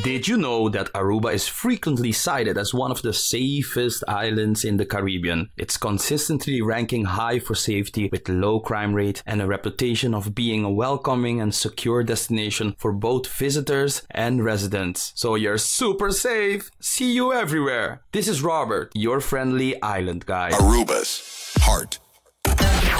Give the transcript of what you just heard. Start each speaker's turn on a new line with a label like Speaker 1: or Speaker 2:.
Speaker 1: Did you know that Aruba is frequently cited as one of the safest islands in the Caribbean? It's consistently ranking high for safety with low crime rate and a reputation of being a welcoming and secure destination for both visitors and residents. So you're super safe. See you everywhere. This is Robert, your friendly island guide.
Speaker 2: Aruba's heart